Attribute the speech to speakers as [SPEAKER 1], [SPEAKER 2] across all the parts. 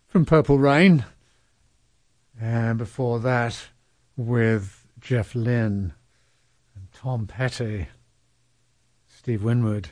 [SPEAKER 1] from Purple Rain. And before that, with Jeff Lynne and Tom Petty, Steve Winwood,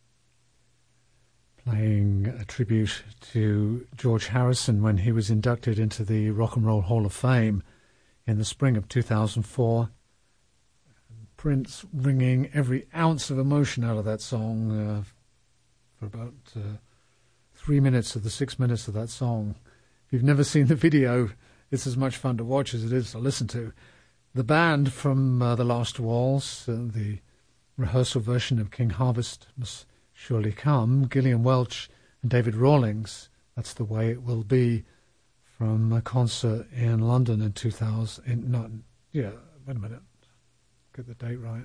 [SPEAKER 1] playing a tribute to George Harrison when he was inducted into the Rock and Roll Hall of Fame in the spring of 2004. Prince wringing every ounce of emotion out of that song for about 3 minutes of the 6 minutes of that song. If you've never seen the video, it's as much fun to watch as it is to listen to. The band from The Last Waltz, the rehearsal version of King Harvest Must Surely Come, Gillian Welch and David Rawlings, That's the Way It Will Be, from a concert in London in 2000. Wait a minute. Get the date right.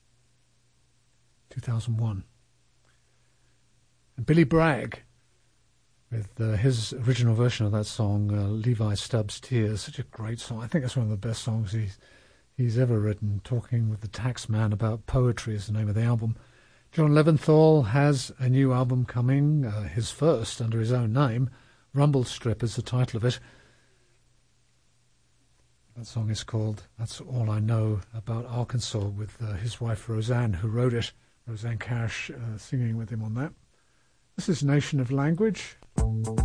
[SPEAKER 1] 2001. And Billy Bragg, with his original version of that song, Levi Stubbs' Tears, such a great song. I think that's one of the best songs he's ever written. Talking with the Tax Man About Poetry is the name of the album. John Leventhal has a new album coming, his first under his own name. Rumble Strip is the title of it. That song is called That's All I Know About Arkansas, with his wife Roseanne, who wrote it. Roseanne Cash singing with him on that. This is Nation of Language.